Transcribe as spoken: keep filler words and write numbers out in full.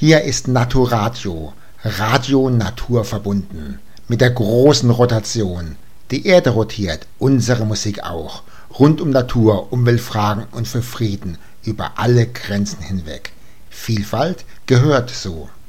Hier ist Naturadio, Radio naturverbunden, mit der großen Rotation. Die Erde rotiert, unsere Musik auch, rund um Natur, Umweltfragen und für Frieden über alle Grenzen hinweg. Vielfalt gehört so.